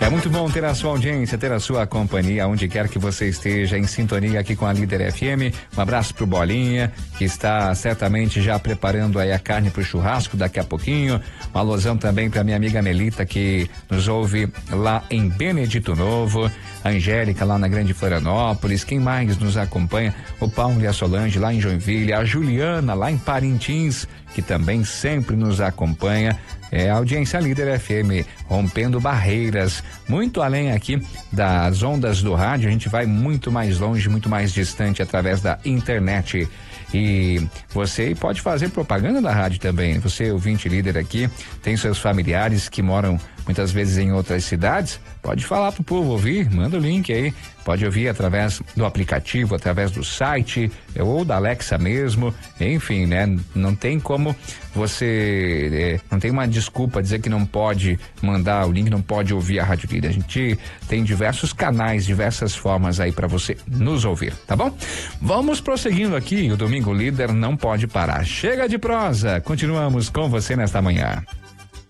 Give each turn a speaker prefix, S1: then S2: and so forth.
S1: É muito bom ter a sua audiência, ter a sua companhia, onde quer que você esteja, em sintonia aqui com a Líder FM. Um abraço pro Bolinha, que está certamente já preparando aí a carne pro churrasco daqui a pouquinho. Um alusão também pra minha amiga Melita, que nos ouve lá em Benedito Novo. A Angélica lá na Grande Florianópolis. Quem mais nos acompanha? O Paulo e a Solange lá em Joinville. A Juliana lá em Parintins, que também sempre nos acompanha. É a audiência Líder FM, rompendo barreiras, muito além aqui das ondas do rádio. A gente vai muito mais longe, muito mais distante através da internet. E você pode fazer propaganda da rádio também. Você, ouvinte líder aqui, tem seus familiares que moram muitas vezes em outras cidades, pode falar pro povo ouvir, manda o link aí, pode ouvir através do aplicativo, através do site ou da Alexa mesmo, enfim, né? Não tem como você, não tem uma desculpa dizer que não pode mandar o link, não pode ouvir a Rádio Líder. A gente tem diversos canais, diversas formas aí para você nos ouvir, tá bom? Vamos prosseguindo aqui, o Domingo Líder não pode parar. Chega de prosa, continuamos com você nesta manhã.